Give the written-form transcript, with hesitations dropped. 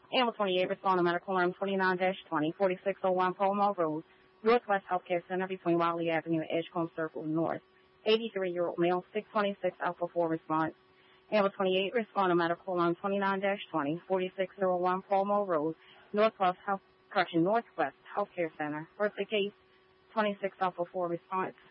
Animal 28, respond to medical alarm 29-20, 4601 Palmar Road, Northwest Healthcare Center between Wiley Avenue and Edgecombe Circle North. 83-year-old male, 626 Alpha 4 response. Animal 28, respond to medical alarm 29-20, 4601 Palmar Road, Northwest Healthcare Center. Birthday case, 26 Alpha 4 response.